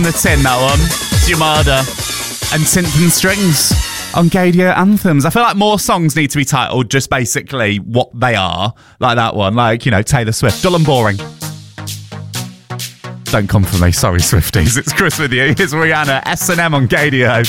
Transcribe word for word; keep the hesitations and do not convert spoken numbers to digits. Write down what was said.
the tin, that one. Jumada and Synth and Strings on Gadio Anthems. I feel like more songs need to be titled just basically what they are, like that one, like, you know, Taylor Swift. Dull and boring. Don't come for me, sorry Swifties. It's Chris with you. Here's Rihanna, S and M on Gadio.